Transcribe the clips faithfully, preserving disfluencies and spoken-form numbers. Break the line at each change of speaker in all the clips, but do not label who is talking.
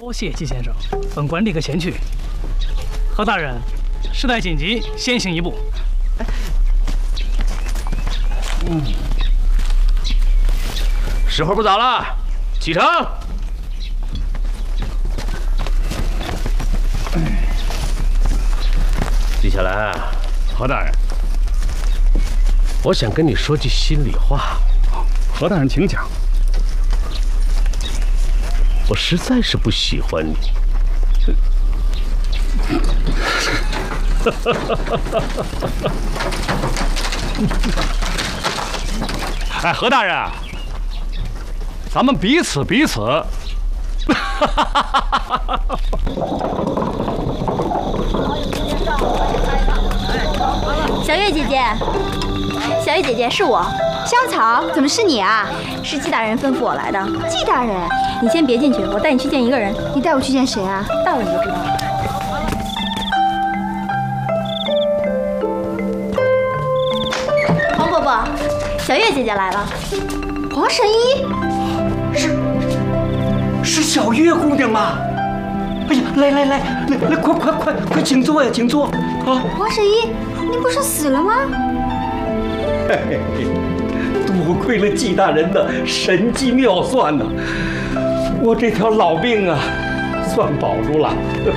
多谢季先生，本官立刻前去。何大人，事态紧急，先行一步。
嗯，时候不早了，启程。季小兰，
何大人，
我想跟你说句心里话。
何大人，请讲。
我实在是不喜欢你。
哎，何大人，咱们彼此彼此。
小月姐姐，小月姐姐是我。香草，怎么是你啊？是季大人吩咐我来的。季大人，你先别进去，我带你去见一个人。你带我去见谁啊？到了你就知道了。黄伯伯，小月姐姐来了。黄神医，
是是小月姑娘吗？哎呀，来来来来来，快快快快，请坐呀，请坐啊！
黄神医，您不是死了吗？
嘿嘿嘿，多亏了季大人的神机妙算呐，我这条老命啊，算保住了。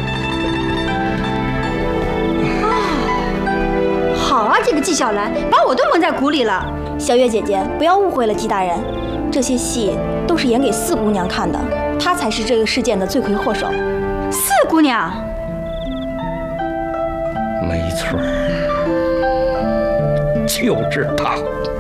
啊，好啊，这个季小兰把我都蒙在鼓里了。小月姐姐，不要误会了季大人，这些戏都是演给四姑娘看的，她才是这个事件的罪魁祸首。四姑娘，
没错，就是她。